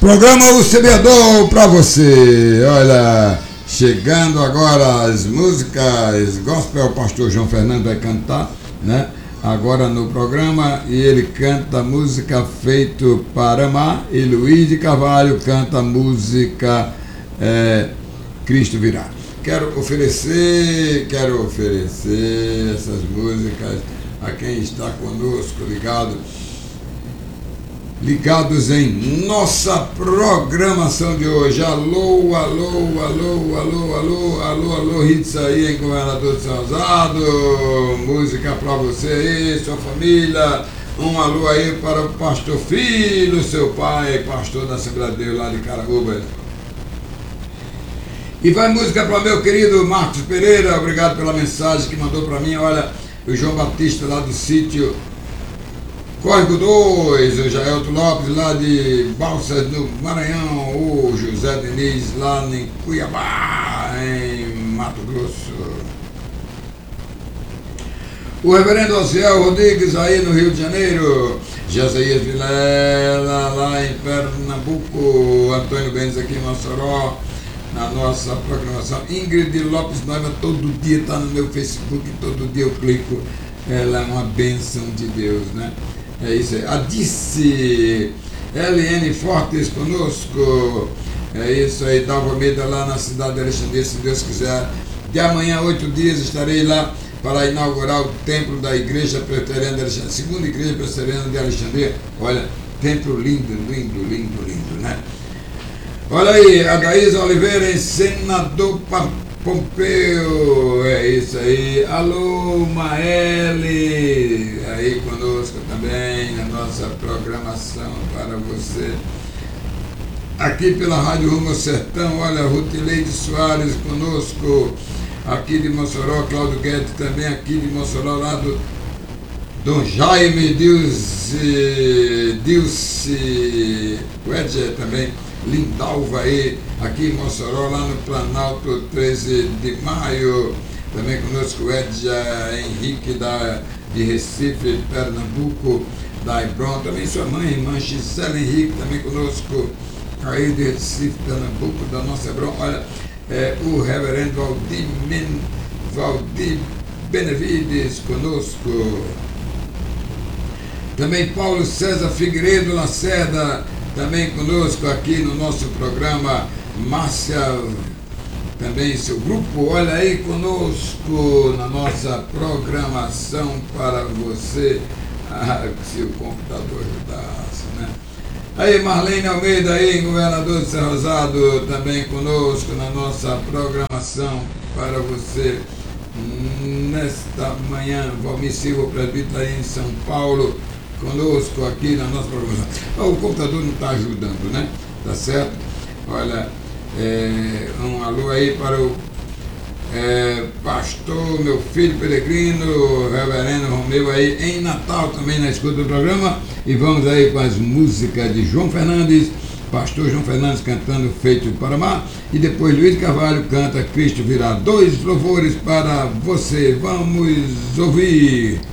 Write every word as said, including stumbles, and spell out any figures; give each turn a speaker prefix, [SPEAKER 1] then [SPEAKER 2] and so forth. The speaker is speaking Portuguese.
[SPEAKER 1] Programa O Semeador para você. Olha, chegando agora as músicas gospel, o pastor João Fernando vai cantar, né? Agora no programa, e ele canta música Feito para Amar, e Luiz de Carvalho canta música é, Cristo Virá. Quero oferecer, quero oferecer essas músicas a quem está conosco ligado, ligados em nossa programação de hoje. Alô, alô, alô, alô, alô, alô, alô, hits aí em Governador de São Rosado, música pra você aí, sua família. Um alô aí para o pastor Filho, seu pai, pastor da Assembleia de Deus lá de Caraúba. E vai música para meu querido Marcos Pereira, obrigado pela mensagem que mandou para mim. Olha, o João Batista lá do sítio Córrego dois, o Jaelto Lopes lá de Balsas, no Maranhão, o José Diniz lá em Cuiabá, em Mato Grosso. O reverendo Osiel Rodrigues aí no Rio de Janeiro, Josias Vilela lá em Pernambuco, Antônio Benz aqui em Mossoró, na nossa programação. Ingrid Lopes Noiva, todo dia está no meu Facebook, todo dia eu clico, ela é uma bênção de Deus, né? É isso aí. A Dice L N Fortes conosco. É isso aí. Dalva Almeida lá na cidade de Alexandria, se Deus quiser. De amanhã, oito dias, estarei lá para inaugurar o templo da Igreja Presbiteriana de Alexandria, segunda Igreja Presbiteriana de Alexandria. Olha, templo lindo, lindo, lindo, lindo, né? Olha aí, a Daísa Oliveira em Senador Pompeu, é isso aí. Alô, Maeli, aí conosco também na nossa programação para você. Aqui pela Rádio Rumo ao Sertão, olha, Rutileide Soares conosco, aqui de Mossoró, Cláudio Guedes também aqui de Mossoró, lá do Dom Jaime, Dilce, Dilce, Wedger também. Lindalva aí, aqui em Mossoró, lá no Planalto treze de maio, também conosco o Edja Henrique da, de Recife, Pernambuco, da Hebron, também sua mãe, irmã Gisela Henrique, também conosco, aí de Recife, Pernambuco, da nossa Hebron. Olha, é, o reverendo Valdir, Men, Valdir Benevides conosco, também Paulo César Figueiredo Lacerda, também conosco aqui no nosso programa. Márcia, também seu grupo, olha aí conosco na nossa programação para você. Ah, se o computador ajudasse, né? Aí Marlene Almeida aí, Governador de São Rosado, também conosco na nossa programação para você nesta manhã. Valmir Silva, presbítero aí em São Paulo, conosco aqui na nossa programação. Oh, o computador não está ajudando, né? Tá certo? Olha, é, um alô aí para o é, pastor, meu filho peregrino, reverendo Romeu aí em Natal, também na escuta do programa. E vamos aí com as músicas de João Fernandes, pastor João Fernandes cantando Feito para Amar, e depois Luiz de Carvalho canta Cristo Virá. Dois louvores para você, vamos ouvir.